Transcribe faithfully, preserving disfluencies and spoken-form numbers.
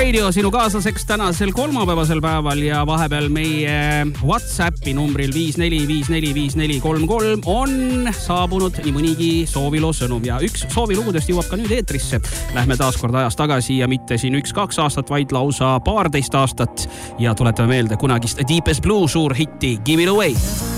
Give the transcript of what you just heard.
Radio sinu kaaslaseks tänasel kolmapäevasel päeval ja vahepeal meie WhatsAppi numbril viis neli viis neli viis neli kolm kolm on saabunud nii mõnigi sooviloo sõnum ja üks soovilugudest jõuab ka nüüd eetrisse. Lähme taas kord ajas tagasi ja mitte siin üks-kaks aastat, vaid lausa paarteist aastat ja tuletame meelde kunagist Deepest Blue suur hitti Give It Away.